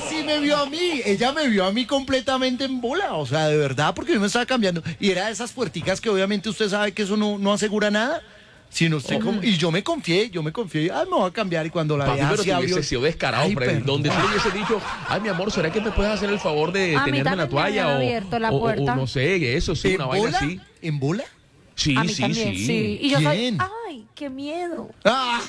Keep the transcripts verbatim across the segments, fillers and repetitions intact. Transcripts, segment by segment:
sí me vio a mí, ella me vio a mí completamente en bola, o sea, de verdad, porque yo me estaba cambiando. Y era de esas puerticas que obviamente usted sabe que eso no, no asegura nada. Sino usted como, y yo me confié, yo me confié, ay, me voy a cambiar, y cuando la Papi, vieja pero así te abrió... hubiese sido descarado, Ay, Freddy. perdón. Donde tú le hubiese dicho, ay, mi amor, ¿será que me puedes hacer el favor de A mí tenerme la también me toalla? habían O, abierto la o- o puerta. no sé, eso sí, ¿En una vaina bola? así. ¿En bola? Sí, A mí sí, también, sí. sí. Y yo ¿Quién? soy, ay, qué miedo. ¡Ah!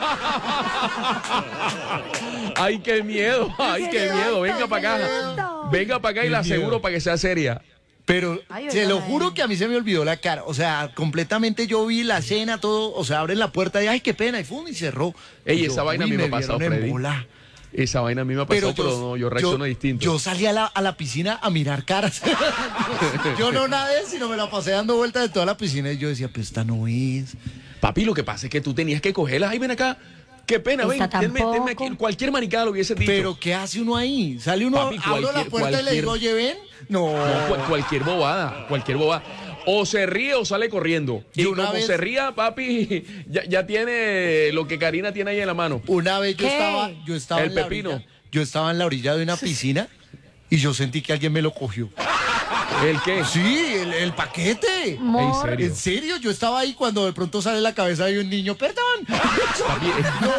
Ay, qué miedo, ay, qué miedo. Venga para acá. miedo. Venga para acá y Qué la miedo. aseguro para que sea seria. Pero Ay, se lo oiga, juro eh. que a mí se me olvidó la cara. O sea, completamente yo vi la cena, todo. O sea, abren la puerta y ay, qué pena. Y fum, y cerró. Ey, Y yo, esa vaina a uy, mí me ha pasado, vieron en Freddy. bola. Esa vaina a mí me ha pasado, pero, no, yo reacciono distinto. Yo salí a la, a la piscina a mirar caras. Yo no nadé, sino me la pasé dando vueltas de toda la piscina. Y yo decía, pues esta no es. Papi, lo que pasa es que tú tenías que cogerlas. Ay, ven acá. Qué pena, ven, Esta tenme, tenme aquí. tampoco. Cualquier maricada lo hubiese dicho. Pero ¿qué hace uno ahí? Sale uno, Papi, abro la cualquier- puerta y le cualquier- digo, oye, ven. No. No, cu- cualquier bobada, cualquier bobada. O se ríe o sale corriendo. Y Yo una como vez- se ría, papi, ya, ya tiene lo que Karina tiene ahí en la mano. Una vez yo ¿Qué? estaba, yo estaba El en la pepino. orilla, yo estaba en la orilla de una piscina y yo sentí que alguien me lo cogió. ¿El qué? Sí, el, el paquete. ¿En Mor, serio? En serio, yo estaba ahí cuando de pronto sale la cabeza de un niño, perdón. Papi,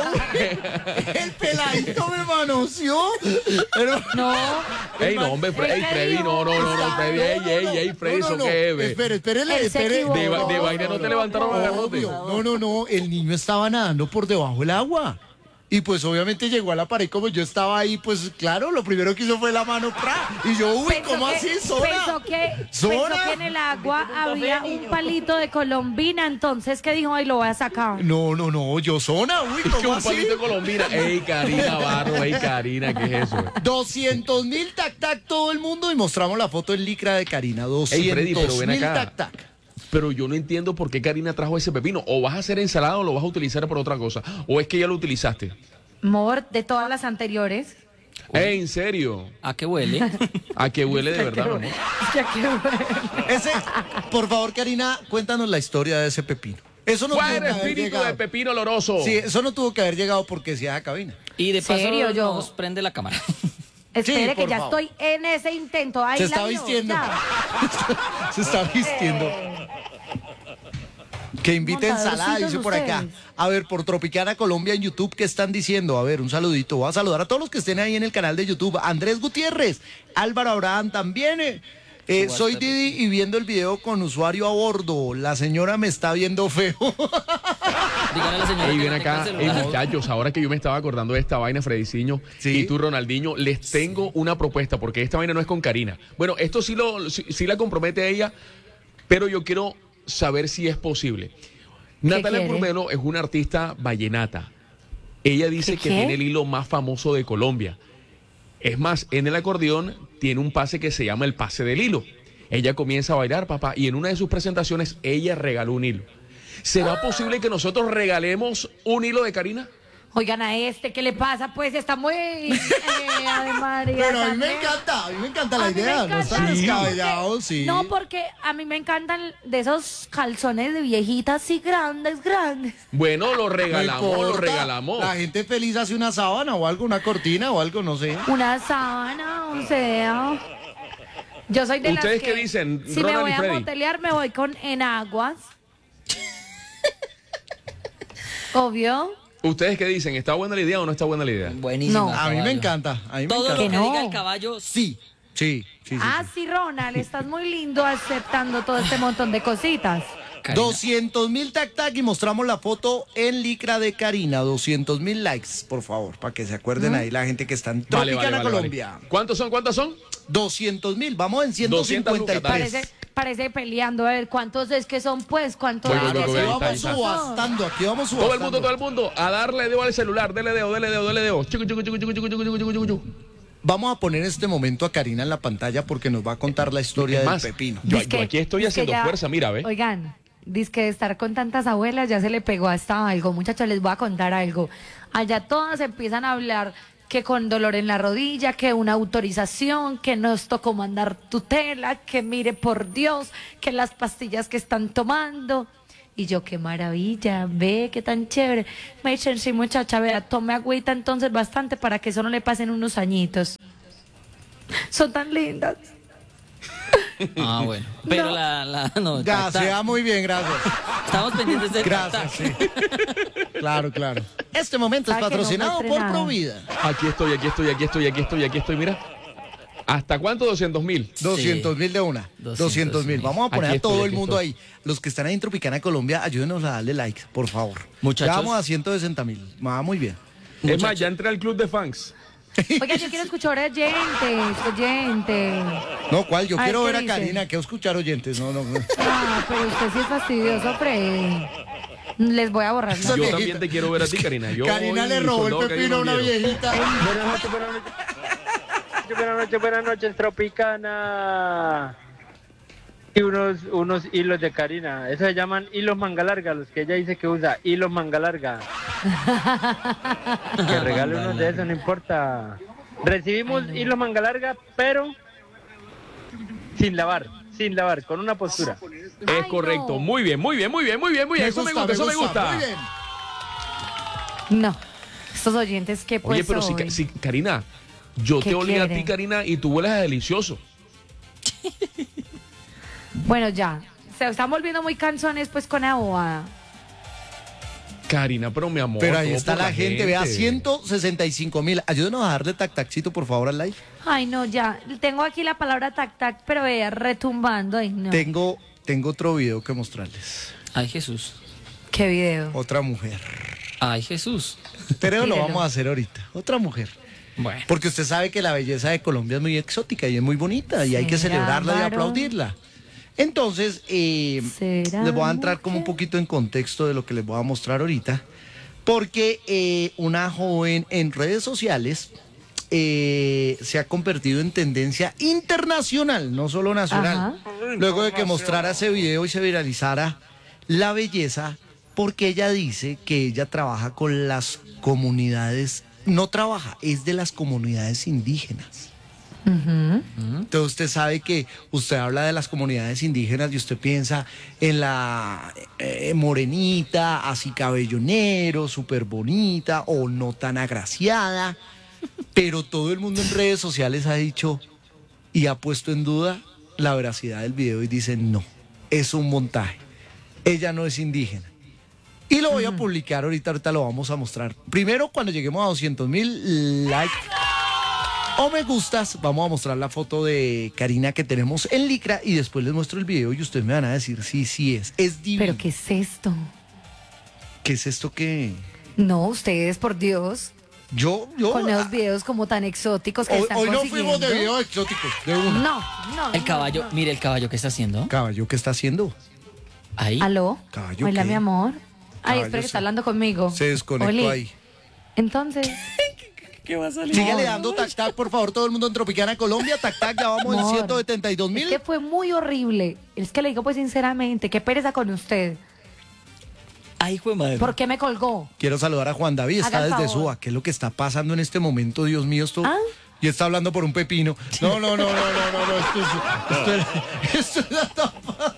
El peladito me manoseó. Pero, no. ey, no, hombre, Fre- ey, Freddy, no, no, no, no, Freddy, ey, ey, ey, Freddy, no, no, ¿eso no. qué es, ve? Espere, espérele, Él se espere. equivocó. De, va- de vaina no te levantaron a garrote. Obvio. No, no, no, el niño estaba nadando por debajo del agua. Y pues obviamente llegó a la pared como yo estaba ahí, pues claro, lo primero que hizo fue la mano, ¡pra! Y yo, uy, Pensó ¿cómo que- así, Zona? Pensó que, ¿Zona? pensó que en el agua había un palito de colombina, entonces que dijo, ay, lo voy a sacar. No, no, no, yo Zona, uy, Que ¿cómo un así? palito de Colombina. Ey, Karina Barro, ey, Karina, ¿qué es eso? doscientos mil tac tac todo el mundo y mostramos la foto en licra de Karina. Ey, Freddy, pero doscientos ven mil acá. tac tac. Pero yo no entiendo por qué Karina trajo ese pepino. O vas a hacer ensalada o lo vas a utilizar por otra cosa. O es que ya lo utilizaste. Mor, de todas las anteriores. Ey, ¿en serio? ¿A qué huele? ¿A qué huele de verdad, mi amor? Ya que bueno. Ese, por favor, Karina, cuéntanos la historia de ese pepino. Eso no ¿Cuál tuvo es que el haber espíritu llegado. de Pepino Oloroso? Sí, eso no tuvo que haber llegado porque sea de cabina. Y de paso ¿Serio, yo? nos prende la cámara. Espere que por ya favor. estoy en ese intento. Ahí Se la está vio, vistiendo. ya. Se está vistiendo. Que invite Montadorcitos ensalada, dice por acá. ustedes. A ver, por Tropicana Colombia en YouTube, ¿qué están diciendo? A ver, un saludito. Voy a saludar a todos los que estén ahí en el canal de YouTube. Andrés Gutiérrez, Álvaro Abraham también. eh. Eh, soy Didi y viendo el video con usuario a bordo. La señora me está viendo feo. Dígale a la señora Ey, que ven no tenga acá, el ey, celular. muchachos, ahora que yo me estaba acordando de esta vaina, Frediciño, Sí. y tú, Ronaldinho, les tengo una propuesta, porque esta vaina no es con Karina. Bueno, esto sí, lo, sí, sí la compromete a ella, pero yo quiero saber si es posible. Natalia quiere? Curmelo es una artista vallenata. Ella dice ¿Qué que qué? tiene el hilo más famoso de Colombia. Es más, en el acordeón tiene un pase que se llama el pase del hilo. Ella comienza a bailar, papá, y en una de sus presentaciones ella regaló un hilo. ¿Será posible que nosotros regalemos un hilo de Karina? Oigan a este, ¿qué le pasa? Pues está muy... Eh, Ave María, Pero a mí me también. encanta, a mí me encanta la A mí me idea. No encanta, está sí. descabellado, sí. No, porque a mí me encantan de esos calzones de viejitas así grandes, grandes. Bueno, lo No regalamos, lo importa. regalamos. La gente feliz hace una sábana o algo, una cortina o algo, no sé. Una sábana, o sea... Yo soy de las ¿Ustedes que... qué dicen, Si me Ronald voy y a Freddy? motelear, me voy con enaguas. Obvio. ¿Ustedes qué dicen? ¿Está buena la idea o no está buena la idea? Buenísimo. No. A mí me caballo. encanta, a mí me Todo lo encanta. que Que no. diga el caballo, sí. Sí, sí, sí. Ah, sí. sí, Ronald, estás muy lindo aceptando todo este montón de cositas. Karina. doscientos mil tac tac y mostramos la foto en licra de Karina. doscientos mil likes, por favor, para que se acuerden ahí la gente que está en Vale, Tropicana vale, vale, Colombia. vale. ¿Cuántos son? ¿Cuántos son? doscientos mil, vamos en ciento cincuenta y lucas, dale. tres. Parece, parece peleando. A ver, ¿cuántos es que son, pues? ¿Cuántos Voy, es voy, que voy, son? voy, Aquí ahí vamos está, ahí subastando, aquí vamos Todo subastando. el mundo, todo el mundo, a darle dedo al celular. Dele dedo, dele dedo, dele dedo. Chucu, chucu, chucu, chucu, chucu, chucu, chucu, chucu, chucu. Vamos a poner este momento a Karina en la pantalla porque nos va a contar la historia Es del más, pepino. Yo, Dizque- yo aquí estoy dizque haciendo ya- fuerza, mira, ve. Oigan, dice que de estar con tantas abuelas ya se le pegó hasta algo. Muchachos, les voy a contar algo. Allá todas empiezan a hablar que con dolor en la rodilla, que una autorización, que nos tocó mandar tutela, que mire por Dios, que las pastillas que están tomando. Y yo, qué maravilla, ve, qué tan chévere. Me dicen, sí, muchacha, vea, tome agüita entonces bastante para que eso no le pasen unos añitos. Son tan lindas. Ah, bueno. Pero No. la, la, no, Ya, tac, tac. se va muy bien, gracias. Estamos pendientes de Gracias, sí. Claro, claro. Este momento es Para que no patrocinado muestre por nada. Provida. Aquí estoy, aquí estoy, aquí estoy, aquí estoy, aquí estoy, mira. ¿Hasta cuánto? doscientos mil. doscientos mil de una. doscientos mil. Vamos a poner Aquí a todo estoy, el aquí mundo estoy. ahí. Los que están ahí en Tropicana Colombia, ayúdenos a darle like, por favor. Muchachos. Ya vamos a ciento sesenta mil. Va muy bien. Es más, ya entré al club de fans. Oiga, yo quiero escuchar oyentes, oyentes. No, ¿cuál? Yo Ay, quiero ¿qué ver a dice? Karina. Quiero escuchar oyentes. No, no. no. Ah, pero usted sí es fastidioso, Freddy. Les voy a borrar. la- Esa Yo viejita. también te quiero ver a ti, Karina. Yo Karina hoy le robó el soldado que pepino a yo una no quiero. viejita. Buenas noches, buenas noches. Buenas noches, buenas noches, Tropicana. Y unos, unos hilos de Karina. Eso se llaman hilos manga larga, los que ella dice que usa. Hilos manga larga. Que regale unos de esos, no importa. Recibimos hilos manga larga, pero sin lavar, sin lavar, con una postura. Es Ay, correcto. no. Muy bien, muy bien, muy bien, muy bien, muy bien. Eso me gusta, eso me gusta. Muy bien. No, estos oyentes que pues Oye, pero si, hoy. si, Karina, yo ¿Qué te olí a ti, quiere? Karina, y tú hueles a delicioso. Bueno, ya. Se están volviendo muy canzones pues con la bobada. Karina, pero mi amor. Pero ahí todo está por la gente, vea, ciento sesenta y cinco mil. Ayúdenos a darle tac tacito, por favor, al live. Ay, no, ya. Tengo aquí la palabra tac tac, pero vea, retumbando. Ay, no. Tengo, tengo otro video que mostrarles. Ay, Jesús. Qué video. Otra mujer. Ay, Jesús. Pero lo Mírelo. vamos a hacer ahorita. Otra mujer. Bueno. Porque usted sabe que la belleza de Colombia es muy exótica y es muy bonita y hay que ¿Será celebrarla y varón? aplaudirla. Entonces, eh, ¿Será les voy a entrar como un mujer? poquito en contexto de lo que les voy a mostrar ahorita. Porque eh, una joven en redes sociales eh, se ha convertido en tendencia internacional, no solo nacional. Ajá. Luego de que mostrara ese video y se viralizara la belleza, porque ella dice que ella trabaja con las comunidades, no trabaja, es de las comunidades indígenas. Ujú. Entonces usted sabe que usted habla de las comunidades indígenas y usted piensa en la eh, morenita, así cabello negro, súper bonita o no tan agraciada, pero todo el mundo en redes sociales ha dicho y ha puesto en duda la veracidad del video y dice no, es un montaje, ella no es indígena. Y lo voy a publicar ahorita, ahorita lo vamos a mostrar. Primero, cuando lleguemos a doscientos mil likes o me gustas, vamos a mostrar la foto de Karina que tenemos en licra y después les muestro el video y ustedes me van a decir sí, sí es. Es divino. ¿Pero qué es esto? ¿Qué es esto que...? No, ustedes, por Dios, Yo, yo... con esos ah, videos como tan exóticos que hoy están hoy no consiguiendo. fuimos de videos exóticos, de uno. No, no. El no, caballo, no. mire el caballo que está haciendo. Caballo, ¿qué está haciendo? Ahí. ¿Aló? Caballo, Hola, ¿qué? mi amor. Ay, Caballo, espera que sí. está hablando conmigo. Se desconectó Oli. ahí. Entonces, Sígale dando tac tac, por favor, todo el mundo en Tropicana Colombia. Tac tac, ya vamos en Amor, ciento setenta y dos es mil. que fue muy horrible. Es que le digo pues sinceramente, qué pereza con usted. Ay, fue madre. ¿Por qué me colgó? Quiero saludar a Juan David, está Haga el desde favor. Suba. ¿Qué es lo que está pasando en este momento? Dios mío, esto... ¿Ah? Y está hablando por un pepino. No, no, no, no, no, no, no, esto es... Esto es, esto es la tapa.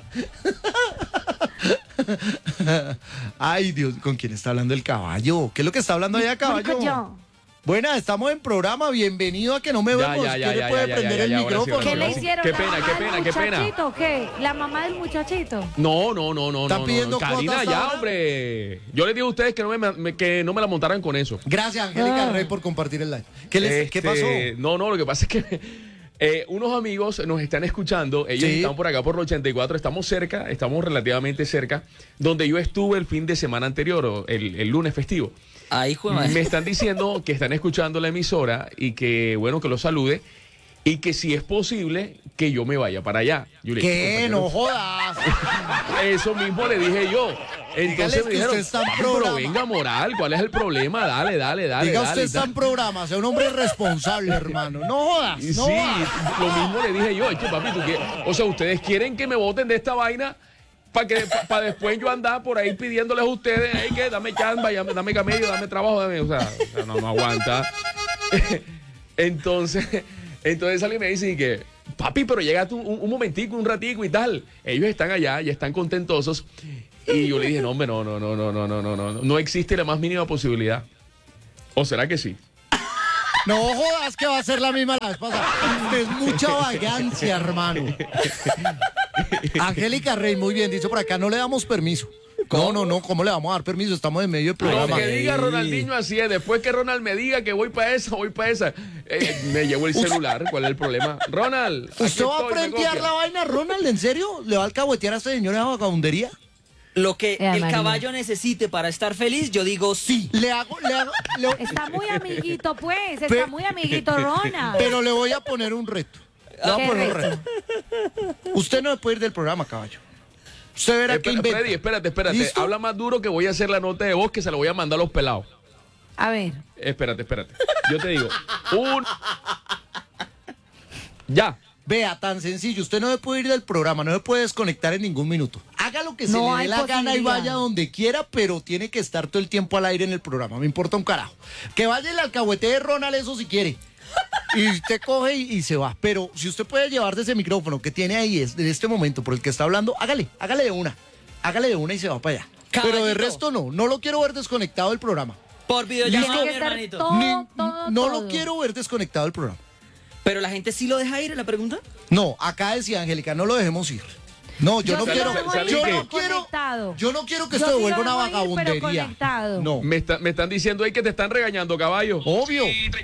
Ay, Dios, ¿con quién está hablando el caballo? ¿Qué es lo que está hablando allá, caballo? Marica, yo. Buena, estamos en programa. Bienvenido a Que No Me Ya, Vemos. ya, ya, ¿Quién le ya, puede ya, prender ya, el ya, ahora sí, micrófono? ahora ¿Qué sí, le ahora sí. hicieron? Qué ¿La pena, mamá qué del pena, qué pena. muchachito o qué? ¿La mamá del muchachito? No, no, no, no, ¿Están no, pidiendo no. Karina, cuotas ya, ahora? hombre. Yo les digo a ustedes que no me, me- que no me la montaran con eso. Gracias, Angélica Ah. Rey, por compartir el live. ¿Qué, les, ¿qué Este, pasó? No, no, lo que pasa es que eh, unos amigos nos están escuchando. Ellos Sí. están por acá por los ochenta y cuatro. Estamos cerca, estamos relativamente cerca. Donde yo estuve el fin de semana anterior, o el, el lunes festivo. Ay, fue madre. Me están diciendo que están escuchando la emisora y que, bueno, que los salude. Y que si es posible, que yo me vaya para allá. Yo le dije, ¿Qué? compañero, No jodas. Eso mismo le dije yo. Entonces Dígales me que dijeron, usted está en "Papi, pero programa". venga, moral, ¿cuál es el problema? Dale, dale, dale. Diga dale, usted está dale. en programa, sea un hombre responsable, hermano. No jodas, Y no sí, jodas. lo mismo le dije yo. Es que, papi, ¿tú qué? O sea, ustedes quieren que me voten de esta vaina para que para después yo andar por ahí pidiéndoles a ustedes, hey, que dame chamba, dame, dame camello, dame trabajo, dame, o sea, o sea, no, no aguanta. Entonces, entonces alguien me dice y que, papi, pero llega tú un, un momentico, un ratico y tal. Ellos están allá, ya están contentosos. Y yo le dije, no, hombre, no, no, no, no, no, no, no, no, no existe la más mínima posibilidad. ¿O será que sí? No jodas que va a ser la misma la vez pasada. Es mucha vagancia, hermano. Angélica Rey, muy bien, dice por acá, no le damos permiso. No, no, no, ¿cómo le vamos a dar permiso? Estamos en medio del programa. Lo que diga Ronaldinho así es, después que Ronald me diga que voy para esa, voy para esa, eh, me llevo el celular, ¿cuál es el problema? Ronald, aquí ¿usted va a estoy, me frentear copia. la vaina, Ronald? ¿En serio? ¿Le va a alcahuetear a este señor esa vagabundería? Lo que Eh, el María. caballo necesite para estar feliz, yo digo sí. Le hago, le hago, le- Está muy amiguito, pues. Está Pe- muy amiguito, Ronald. pero le voy a poner un reto. Le voy a ¿Qué poner un reto? reto. Usted no se puede ir del programa, caballo. Usted verá qué Espera, inventa. Freddy, espérate, espérate. ¿Listo? Habla más duro que voy a hacer la nota de voz que se la voy a mandar a los pelados. A ver. Espérate, espérate. Yo te digo. Un. Ya. Vea, tan sencillo, usted no se puede ir del programa, no se puede desconectar en ningún minuto. Haga lo que se No le dé hay la gana y posibilidad. vaya donde quiera, pero tiene que estar todo el tiempo al aire en el programa, me importa un carajo. Que vaya el alcahuete de Ronald, eso si quiere. Y usted coge y, y se va. Pero si usted puede llevarse ese micrófono que tiene ahí es, en este momento por el que está hablando, hágale, hágale de una. Hágale de una y se va para allá. Pero de Caballito. resto no, no lo quiero ver desconectado del programa. Por Tiene videollamada, que mi estar hermanito. todo, Ni- todo, no todo. lo quiero ver desconectado del programa. Pero la gente sí lo deja ir, ¿es la pregunta? No, acá decía Angélica, no lo dejemos ir. No, yo, Yo no sí quiero, lo dejo ir, yo pero no quiero, conectado. yo no quiero que Yo esto sí se vuelva lo una dejo ir, pero vagabundería. conectado. No, Me, está- me están diciendo ahí que te están regañando, caballo. obvio.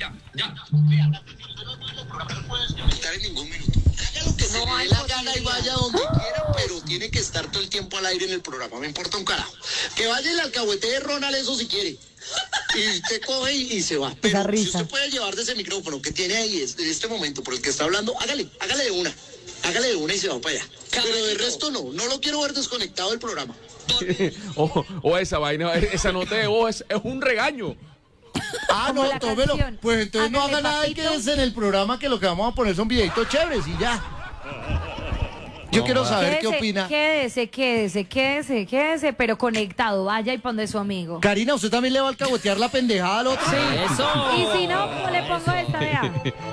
estar en ningún minuto. Haga lo que se le dé la gana y vaya donde quiera, pero tiene que estar todo el tiempo al aire en el programa, me importa un carajo. Que vaya el alcahuete de Ronald, eso si quiere. Y usted coge y, y se va. Pero si risa. usted puede llevar de ese micrófono que tiene ahí es- en este momento por el que está hablando, hágale, hágale de una. Hágale de una y se va para allá. Pero de resto no, no lo quiero ver desconectado del programa. O, o esa vaina, esa nota de voz es, es un regaño. Ah, Como no, la tómelo. canción. Pues entonces no Hágale, haga nada y papito. quédese en el programa que lo que vamos a poner son videitos chéveres y ya. Yo quiero saber qué Quédese, opina. Quédese, quédese, quédese, quédese, pero conectado. Vaya y pon de su amigo. Karina, ¿usted también le va a alcahuetear la pendejada al otro? ¡Eso! Y si no, ¿cómo le pongo esta? Vea.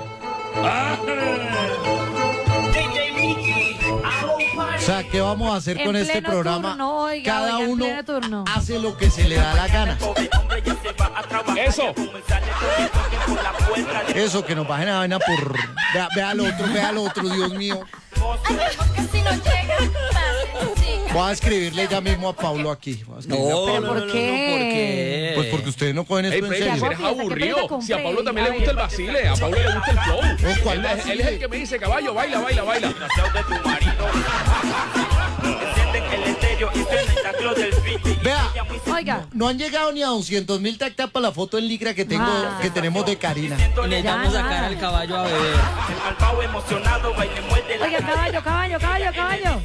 O sea, ¿qué vamos a hacer En con este pleno programa? turno, oiga, Cada oiga, en uno pleno turno. hace lo que se le da la gana. Eso. Eso, que nos bajen la vaina por... Vea, vea al otro, vea al otro, Dios mío. Voy a escribirle ya mismo a Pablo aquí. Voy a escribirle a No, Pablo. ¿Pero no, por no, no, qué? no, ¿por qué? Pues porque ustedes no cogen Ey, esto en Freddy, serio. eres Fiesta, qué aburrido. pereza con Si a Pablo Freddy. también A le gusta el ver. vacile, a Pablo le gusta el flow. Oh, ¿cuál Él, es- vacile? él es el que me dice, caballo, baila, baila, baila. Vea, Oiga. no han llegado ni a doscientos mil tactas para la foto en licra que tengo, Ah. que tenemos de Karina. Necesitamos Ya, sacar nada. al caballo a beber. Oiga, caballo, caballo, caballo, caballo.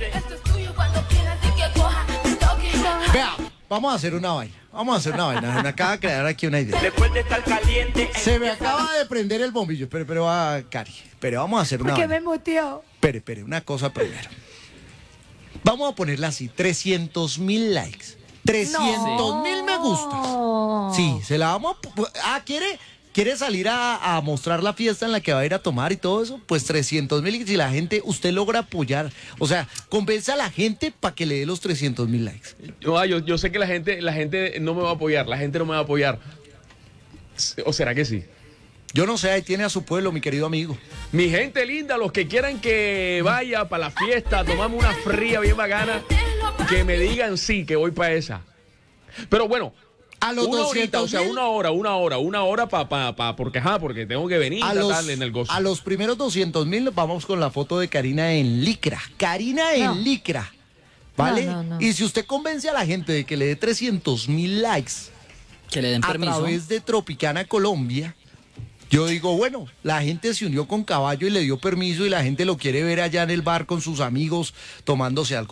Vea, vamos a hacer una vaina. Vamos a hacer una vaina. Se me acaba de crear aquí una idea. Después de estar caliente. Se me acaba de prender el bombillo. Pero, pero, va, Cari. Pero vamos a hacer una Porque vaina. me muteó. Espere, espere, una cosa primero. Vamos a ponerla así, trescientos mil likes. trescientos mil me gusta. Sí, se la vamos a... pu- Ah, ¿quiere, quiere salir a, a mostrar la fiesta en la que va a ir a tomar y todo eso? Pues trescientos mil y si la gente, usted logra apoyar, o sea, convence a la gente para que le dé los trescientos mil likes. No, ah, yo, yo sé que la gente, la gente no me va a apoyar, la gente no me va a apoyar. ¿O será que sí? Yo no sé, ahí tiene a su pueblo, mi querido amigo. Mi gente linda, los que quieran que vaya para la fiesta, tomarme una fría bien bacana, que me digan sí, que voy para esa. Pero bueno, A los una horita, o sea, doscientos mil, una hora, una hora, una hora para, pa, pa, porque, ajá, porque tengo que venir a a los, darle en el gozo. a los primeros doscientos mil nos vamos con la foto de Karina en licra. Karina en No. licra. ¿Vale? No, no, no. Y si usted convence a la gente de que le dé trescientos mil likes Que le den a permiso. través de Tropicana Colombia, yo digo, bueno, la gente se unió con Caballo y le dio permiso y la gente lo quiere ver allá en el bar con sus amigos tomándose algo.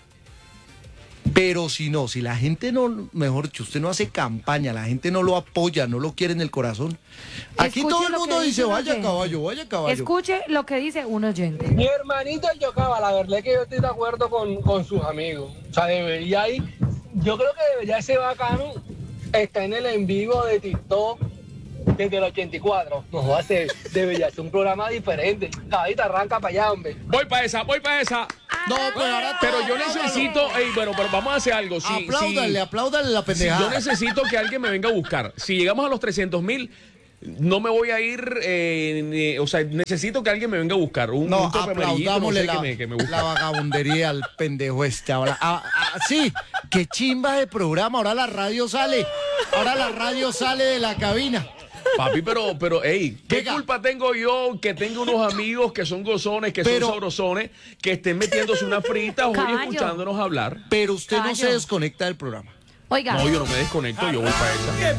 Pero si no, si la gente no, mejor dicho, usted no hace campaña, la gente no lo apoya, no lo quiere en el corazón. Aquí Escuche todo el lo mundo que dice, dice un vaya oyente. Caballo, vaya Caballo. Escuche lo que dice un oyente. Mi hermanito Yocaba, la verdad es que yo estoy de acuerdo con, con sus amigos. O sea, debería ir, yo creo que debería ser bacano estar en el en vivo de TikTok desde el ochenta y cuatro. No va a ser, debería ser un programa diferente. Caballito, arranca para allá, hombre. Voy para esa, voy para esa. No, pero ahora Pero yo necesito, ey, bueno, pero vamos a hacer algo. Si, apláudale, si- apláudale la si pendejada. yo necesito que alguien me venga a buscar. Si llegamos a los trescientos mil, no me voy a ir, eh, ni- o sea, necesito que alguien me venga a buscar. Un, No, un tope amarillito, no aplaudámosle sé, la, que me, que me busque. la vagabundería al pendejo este. Ahora, ah, ah, sí, qué chimba de programa. Ahora la radio sale. Ahora la radio sale de la cabina. Papi, pero, pero, hey, ¿qué Venga. culpa tengo yo que tenga unos amigos que son gozones, que Pero- son sabrosones, que estén metiéndose una frita hoy Caballo. escuchándonos hablar? Pero usted no Caballo. se desconecta del programa. Oiga, No, yo no me desconecto, yo voy para esa.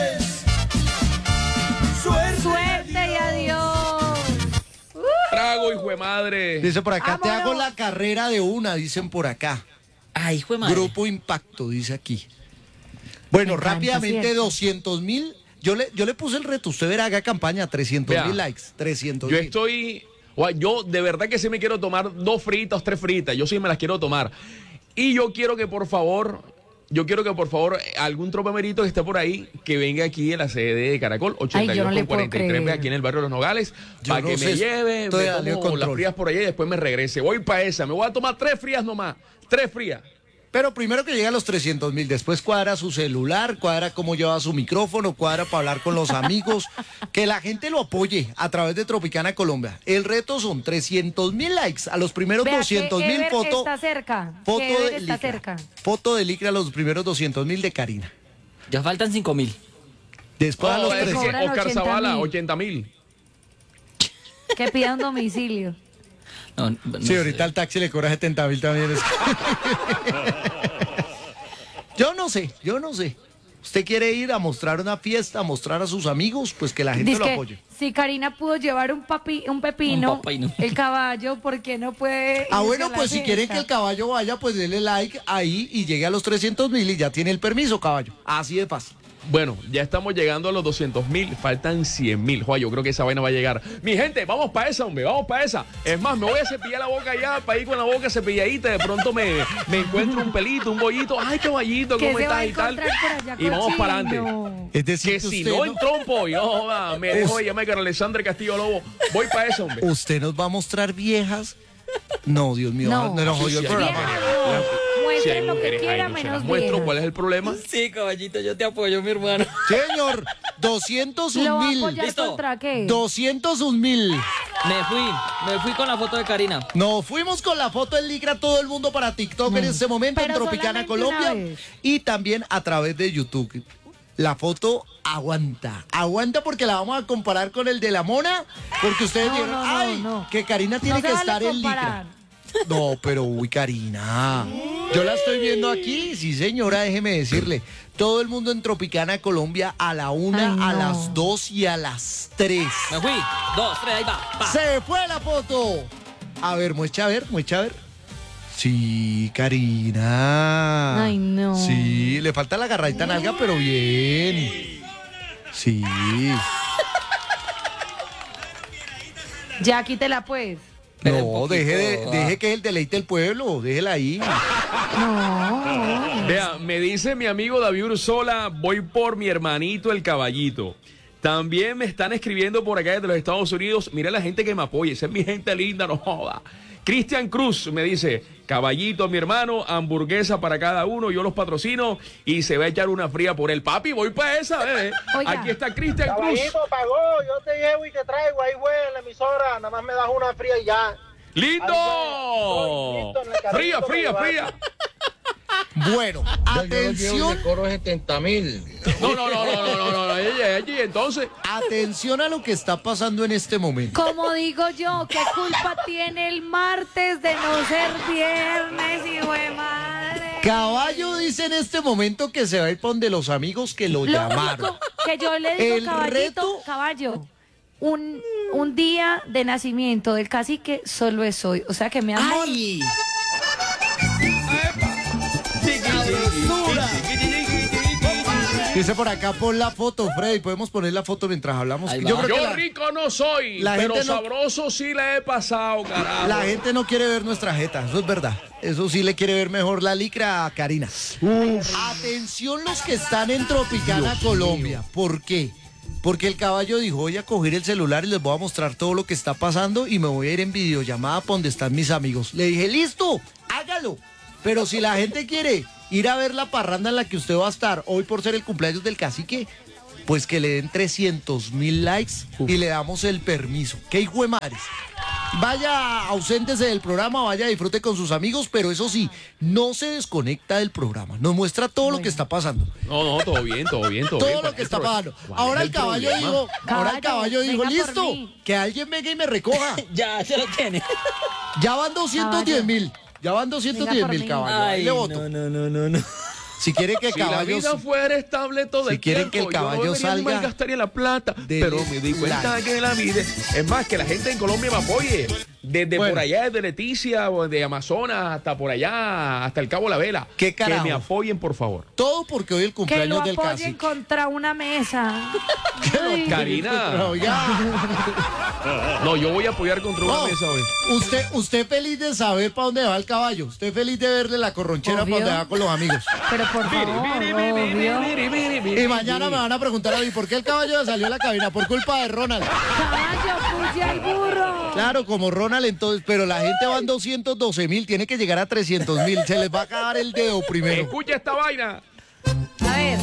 suerte y adiós. Trago, hijo de madre. Dice por acá, te Vámonos. hago la carrera de una, dicen por acá. Ay, hijo de madre. Grupo Impacto, dice aquí. Bueno, Me encanta, rápidamente ¿cierto? doscientos mil. Yo le, yo le puse el reto, usted verá, haga campaña, trescientos Vea, mil likes, trescientos Yo mil. estoy, o- yo de verdad que sí me quiero tomar dos fritas, tres fritas, yo sí me las quiero tomar. Y yo quiero que por favor, yo quiero que por favor algún tropemerito que esté por ahí, que venga aquí en la sede de Caracol, ochenta y yo dos no le con puedo cuarenta y tres, creer. aquí en el barrio de Los Nogales, Yo para no que sé, me lleve, estoy me dándole tomo las control. frías por allá y después me regrese. Voy para esa, me voy a tomar tres frías nomás, tres frías. Pero primero que llegue a los trescientos mil, después cuadra su celular, cuadra cómo lleva su micrófono, cuadra para hablar con los amigos, que la gente lo apoye a través de Tropicana Colombia. El reto son trescientos mil likes a los primeros Vea que doscientos mil Ever fotos. está cerca. Foto que Ever de está licra. cerca. Foto de licra a los primeros doscientos mil de Karina. Ya faltan cinco mil. Después a Oh, los ese tres. que cobran Oscar ochenta Zavala, mil. ochenta mil. Que pida un domicilio. No, no Sí, sé. ahorita al taxi le cobra setenta mil también. Yo no sé, yo no sé. ¿Usted quiere ir a mostrar una fiesta, a mostrar a sus amigos? Pues que la gente Dice lo que apoye. si Karina pudo llevar un, papi, un pepino, Un pepino. el caballo, ¿por qué no puede? Ah, irse bueno, a la pues si quieren fiesta? que el caballo vaya, pues denle like ahí y llegue a los trescientos mil y ya tiene el permiso, caballo. Así de fácil. Bueno, ya estamos llegando a los doscientos mil, faltan cien mil. Joder, yo creo que esa vaina va a llegar. Mi gente, vamos para esa, hombre, vamos para esa. Es más, me voy a cepillar la boca ya, para ir con la boca cepilladita. De pronto me, me encuentro un pelito, un bollito. Ay, caballito, ¿Qué ¿cómo se va estás a y tal? encontrar por allá, Y vamos para adelante. cochino? Es decir, Que que si usted, no no- en trompo, yo joda, me dejo de llamar a Alexandre Castillo Lobo. Voy para eso, hombre. usted nos va a mostrar viejas. No, Dios mío, No. no, nos jodió el Sí, sí, programa. Vieja, no. Si Muestre hay lo que mujeres quiera, ahí, no se menos las muestro. vieja. ¿Cuál es el problema? Sí, caballito, yo te apoyo, mi hermano. Señor, doscientos ¿Lo un va a mil. apoyar Listo. contra qué? doscientos un mil. Me fui, me fui con la foto de Karina. Nos fuimos con la foto del Licra todo el mundo para TikTok en este momento Pero en Tropicana solamente una Colombia vez. y también a través de YouTube. La foto aguanta, aguanta porque la vamos a comparar con el de la mona, porque ustedes No, dijeron, no, no, ay, no. que Karina tiene No se que vale estar en comparar. Licra. No, pero uy, Karina. Yo la estoy viendo aquí, sí señora, déjeme decirle. Todo el mundo en Tropicana Colombia a la una, Ay, a no. las dos y a las tres. Me fui. Dos, tres, ahí va. va. ¡Se fue la foto! A ver, muestra a ver, muestra a ver. Sí, Karina. Ay, no. Sí, le falta la agarradita nalga, pero bien. Sí. Ya quítela pues. Espera un No, poquito, deje, de, va. deje que es el deleite del pueblo, déjela ahí. No. Vea, me dice mi amigo David Ursola, voy por mi hermanito el caballito. También me están escribiendo por acá desde los Estados Unidos. Mira la gente que me apoya, esa es mi gente linda, no joda. Cristian Cruz me dice, caballito, mi hermano, hamburguesa para cada uno, yo los patrocino y se va a echar una fría por el papi. Voy para esa, bebé. Oiga. Aquí está Cristian Cruz. Caballito pagó, yo te llevo y te traigo, ahí güey, en la emisora, nada más me das una fría y ya. ¡Lindo! Estoy listo en el carrito Fría, fría, para fría. Bueno, atención, cobro setenta mil. No, no, no, no, no, no, no, no, ella, ella, y entonces. atención a lo que está pasando en este momento. Como digo yo, ¿qué culpa tiene el martes de no ser viernes, hijo de madre? Caballo dice en este momento que se va a ir por donde los amigos que lo, Lo llamaron. único que yo le digo, El caballito, reto- caballo, un, un día de nacimiento del cacique solo es hoy. O sea que mi amor, ¡Ay! Dice por acá, pon la foto, Freddy. Podemos poner la foto mientras hablamos. Ahí Yo va. creo que Yo la, rico no soy, la pero gente no- sabroso sí le he pasado, carajo. la gente no quiere ver nuestra jeta, eso es verdad. Eso sí le quiere ver mejor la licra a Karina. Atención los que están en Tropicana, Colombia. ¿Por qué? Porque el caballo dijo, voy a coger el celular y les voy a mostrar todo lo que está pasando y me voy a ir en videollamada por donde están mis amigos. Le dije, listo, hágalo. Pero si la gente quiere ir a ver la parranda en la que usted va a estar hoy por ser el cumpleaños del cacique, pues que le den trescientos mil likes Uf. y le damos el permiso. ¡Qué hijo de madres! Vaya, auséntese del programa, vaya, disfrute con sus amigos, pero eso sí, no se desconecta del programa. Nos muestra todo bueno. lo que está pasando. No, no, todo bien, todo bien, todo, todo bien. Todo lo que está pasando. Ahora el caballo problema? dijo, caballo, ahora el caballo dijo, listo, que alguien venga y me recoja. Ya, se lo tiene. Ya van doscientos diez mil. Ya van doscientos diez mil, caballo. Ay, le voto. No, no, no, no, no. Si quiere que si caballo... la vida fuera estable todo si el quieren tiempo, que el caballo yo no salga... mal gastaría la plata, pero me di cuenta like. que la vida... Es más, que la gente en Colombia me apoye. Desde bueno. por allá, desde Leticia, o de Amazonas, hasta por allá, hasta el Cabo La Vela. ¿Qué carajo? Que me apoyen, por favor. Todo porque hoy el cumpleaños del cacique. Que lo cacique. apoyen contra una mesa. Karina. No, yo voy a apoyar contra no. una mesa hoy. Usted, usted feliz de saber para dónde va el caballo. Usted feliz de verle la corronchera para dónde va con los amigos. Pero por favor, Y mañana me van a preguntar a mí, ¿por qué el caballo salió a la cabina? Por culpa de Ronald. Caballo, puse al burro. Claro, como Ronald entonces, pero la gente va en doscientos doce mil, tiene que llegar a trescientos mil. Se les va a acabar el dedo primero. Escucha esta vaina. A ver.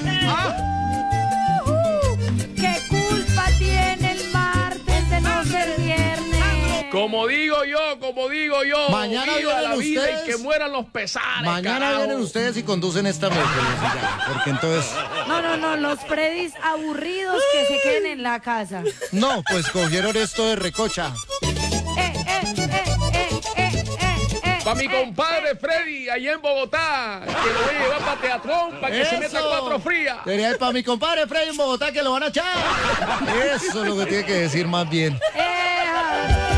Ah. ¿Qué culpa tiene el martes de no ser viernes? Como digo yo, como digo yo. Mañana vienen la vida ustedes. Y que mueran los pesares. Mañana carajo. vienen ustedes y conducen esta mesa. Porque entonces. No, no, no, los predis aburridos que se queden en la casa. No, pues cogieron esto de recocha. Eh, eh, eh, eh, eh, eh, eh. Para mi compadre Freddy, allá en Bogotá, que lo voy a llevar para Teatrón, para que Eso. se meta cuatro frías. Sería para mi compadre Freddy en Bogotá, que lo van a echar. Eso es lo que tiene que decir más bien. Eh,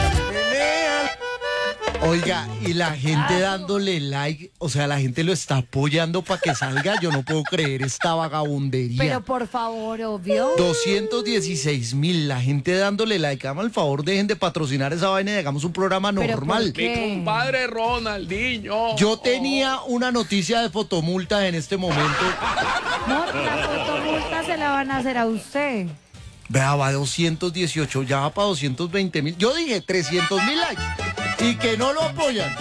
Oiga, y la gente dándole like, o sea, la gente lo está apoyando para que salga, yo no puedo creer esta vagabundería. Pero por favor, obvio. doscientos dieciséis mil, la gente dándole like, háganme el favor, dejen de patrocinar esa vaina y hagamos un programa normal. Mi compadre Ronaldinho. Yo tenía una noticia de fotomulta en este momento. No, la fotomulta se la van a hacer a usted. Vea, va doscientos dieciocho, ya va para doscientos veinte mil. Yo dije trescientos mil likes y que no lo apoyan.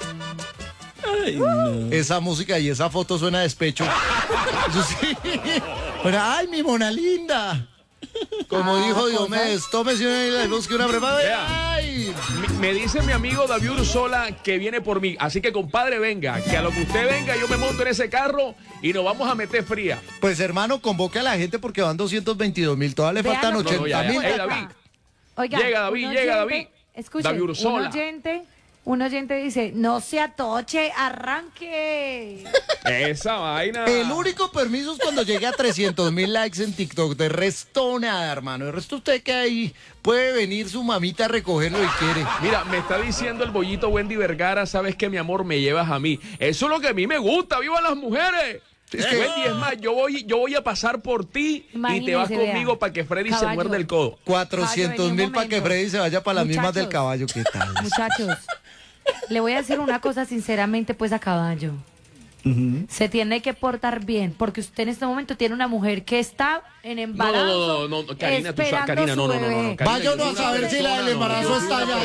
Ay, no. Esa música y esa foto suena a despecho. Eso sí. Pero, ay, mi mona linda. Como ah, dijo Diomedes, tómese una y busque una preparada. Ay. Me dice mi amigo David Ursola que viene por mí. Así que, compadre, venga, que a lo que usted venga, yo me monto en ese carro y nos vamos a meter fría. Pues, hermano, convoque a la gente porque van doscientos veintidós mil. Todavía le faltan ochenta mil. Hey, David. Oiga, llega David, llega David. Escuchen, David Ursola. un oyente, un oyente dice, no se atoche, arranque. Esa vaina. El único permiso es cuando llegue a trescientos mil likes en TikTok. De resto nada, hermano. De resto usted que ahí puede venir su mamita a recogerlo y quiere. Mira, me está diciendo el bollito Wendy Vergara, sabes que mi amor me llevas a mí. Eso es lo que a mí me gusta. ¡Vivan las mujeres! Es que, Wendy, es más, yo voy, yo voy a pasar por ti Imagínese, y te vas conmigo para que Freddy caballo. se muerda el codo. cuatrocientos mil para que Freddy se vaya para las Muchachos, mismas del caballo. ¿Qué tal? Muchachos, le voy a decir una cosa sinceramente pues a caballo. Uh-huh. Se tiene que portar bien, porque usted en este momento tiene una mujer que está en embarazo. No, no, no, no Karina, tú sabes, Karina, no, no, no, no, no. Karina, vaya uno a saber si la del embarazo no, está allá.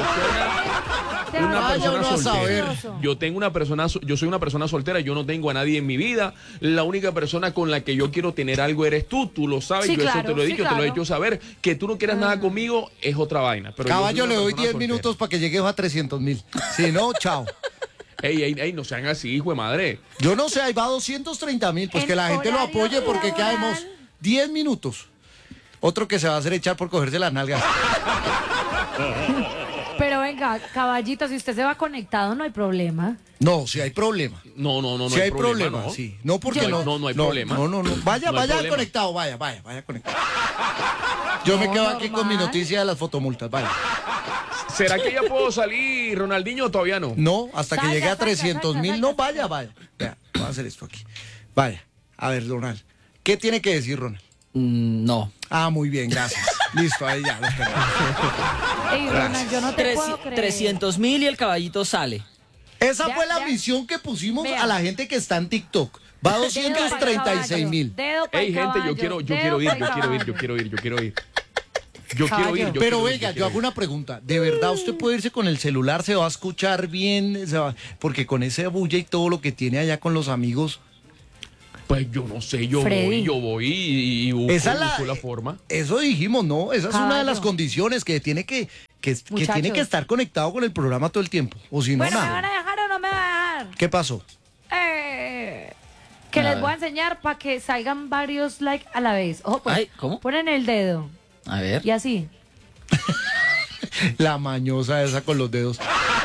Una persona soltera. Yo tengo una persona, yo soy una persona soltera, yo no tengo a nadie en mi vida. La única persona con la que yo quiero tener algo eres tú, tú lo sabes, sí, yo claro, eso te lo he dicho, sí, claro. te lo he hecho saber. Que tú no quieras ah. nada conmigo es otra vaina. Pero caballo, le doy diez minutos para que llegues a trescientos mil. Si no, chao. Ey, ey, ey, no sean así, hijo de madre. Yo no sé, ahí va doscientos treinta mil, pues que la gente lo apoye porque quedamos diez minutos. Otro que se va a hacer echar por cogerse las nalgas. Pero venga, caballito, si usted se va conectado no hay problema. No, si hay problema. No, no, no, no si hay, hay problema. problema ¿no? Sí. No, porque Yo, no, no, no hay no, problema. No, no, no. Vaya, no vaya problema. conectado, vaya, vaya, vaya conectado. Yo no, me quedo normal. Aquí con mi noticia de las fotomultas, vaya. ¿Será que ya puedo salir, Ronaldinho, o todavía no? No, hasta que llegue a trescientos mil, no, vaya, vaya. Vea, voy a hacer esto aquí. Vaya, a ver, Ronald, ¿qué tiene que decir, Ronald? Mm, no. Ah, muy bien, gracias. Listo, ahí ya. Ey, Ronald, yo no te puedo creer. trescientos mil y el caballito sale. Esa ya, fue la ya. misión que pusimos Vea. a la gente que está en TikTok. Va a doscientos treinta y seis mil. Ey, gente, yo quiero, yo quiero ir, yo quiero ir, yo quiero ir, yo quiero ir. Yo Caballo. quiero ir. Yo Pero quiero venga, ir, yo, yo quiero hago una pregunta. ¿De verdad usted puede irse con el celular? ¿Se va a escuchar bien? ¿Se va? Porque con ese bulla y todo lo que tiene allá con los amigos... Pues yo no sé, yo Freddy. voy, yo voy y, y busco, Esa es la- busco la forma. Eso dijimos, ¿no? Esa es una de las Caballo. condiciones que tiene que, que, que Muchachos. tiene que estar conectado con el programa todo el tiempo. O si no, Bueno, ¿me van nada. a dejar o no me van a dejar? ¿Qué pasó? Eh, que A les ver. voy a enseñar para que salgan varios likes a la vez. Ojo, pues, Ay, ¿cómo? ponen el dedo A ver. y así. La mañosa esa con los dedos.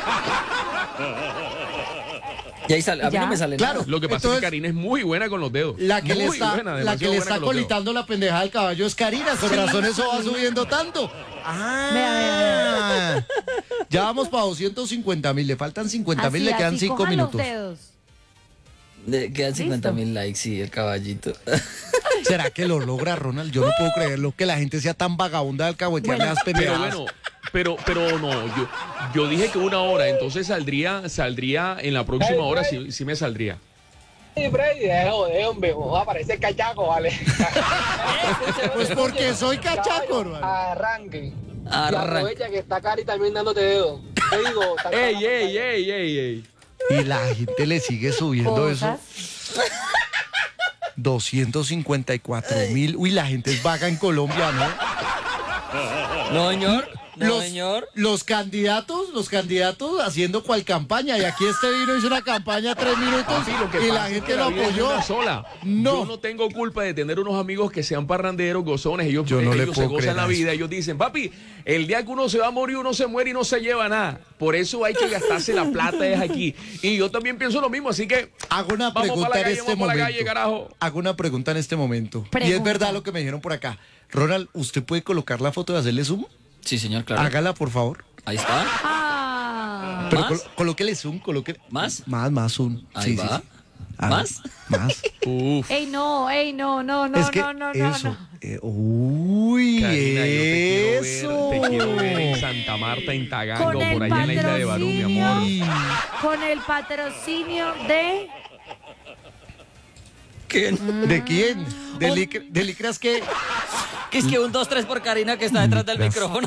Y ahí sale. A mí ¿Ya? no me sale Claro. nada. Lo que pasa es Entonces- que Karina es muy buena con los dedos. La que muy le está, buena, la demasiado que le buena está con los dedos. colitando la pendejada al caballo es Karina. Con razón eso va subiendo tanto. Ah. Vea, vea, Ya vamos para doscientos cincuenta mil. Le faltan cincuenta mil, Así, le quedan así, cinco cojan minutos. los dedos. De- quedan cincuenta mil likes, sí, el caballito. ¿Será que lo logra, Ronald? Yo no puedo creerlo que la gente sea tan vagabunda de alcahuetearle Bueno, las Pero pendejadas. bueno, pero, pero no, yo, yo dije que una hora, entonces saldría, saldría en la próxima hora, sí, sí me saldría. Sí, Freddy, deja joder, hombre, va a parecer cachaco, vale. Pues porque soy cachaco, hermano. Arranque. Y Arranque. aprovecha que está Cari también dándote dedo. Te digo, está ¡Ey, Cari- ey, ey, ey, ey! Y la gente le sigue subiendo eso. Cosas. doscientos cincuenta y cuatro mil. Uy, la gente es vaga en Colombia, ¿no? No, señor. No, los, señor. los candidatos, los candidatos haciendo cual campaña. Y aquí este vino hizo una campaña tres minutos Papi, lo que y pasa la es gente que lo la vida es apoyó. una sola. No. Yo no tengo culpa de tener unos amigos que sean parranderos, gozones. Ellos, Yo no le ellos se puedo gozan creer la a vida. Ellos dicen, papi, el día que uno se va a morir, uno se muere y no se lleva nada. Por eso hay que gastarse la plata es aquí. Y yo también pienso lo mismo, así que Hago una vamos pregunta para la en calle, este vamos para la momento. calle, carajo. Hago una pregunta en este momento. Y es Pregunta. verdad lo que me dijeron por acá. Ronald, ¿usted puede colocar la foto y hacerle zoom? Sí, señor, claro. Hágala, por favor. Ahí está. Ah. Pero ¿Más? col- colóquele zoom, colóquele. ¿Más? Más, más zoom. Ahí va. Ah, ¿Más? Más. Uf. Ey, no, ey, no, no, no, es que no, no, no, eso. no. eh, uy, Karina, yo te eso. quiero ver, te quiero ver en Santa Marta, en Tagango, Con el por allá en la isla de Barú, mi patrocinio. amor. Uy. Con el patrocinio de... ¿Qué? ¿De quién? ¿De, lic- de licras qué? Que es que un dos tres por Karina que está detrás del Licras. micrófono.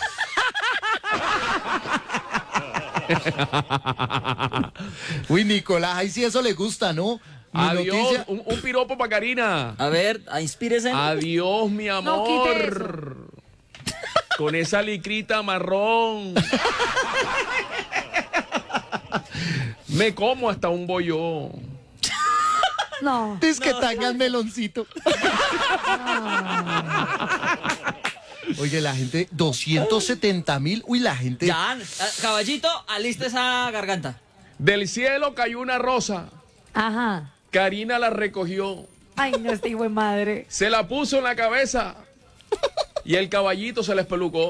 Uy, Nicolás, ahí sí eso le gusta, ¿no? Mi Adiós, noticia- un, un piropo para Karina. A ver, a- inspírese. Adiós, mi No quite eso. amor. Con esa licrita marrón. Me como hasta un bollo. No. Dice que tanga el meloncito. Oye, la gente, doscientos setenta mil. Uy, la gente. Ya, ah, caballito, aliste esa garganta. Del cielo cayó una rosa. Ajá. Karina la recogió. Ay, no, este hijo de madre. Se la puso en la cabeza. Y el caballito se la espelucó.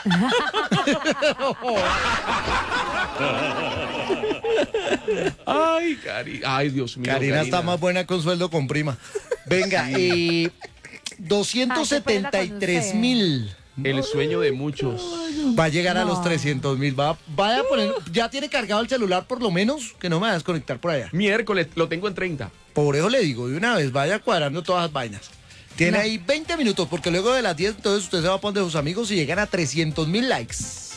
Ay, Cari. Ay, Dios mío. Karina está más buena con sueldo con prima. Venga, eh, doscientos setenta y tres mil. El sueño de muchos. Va a llegar a No. los trescientos mil. Va, vaya a poner, ya tiene cargado el celular por lo menos, que no me va a desconectar por allá. Miércoles lo tengo en treinta. Por eso le digo, de una vez, vaya cuadrando todas las vainas. Tiene ahí veinte minutos, porque luego de las diez, entonces usted se va a poner de sus amigos y llegan a trescientos mil likes.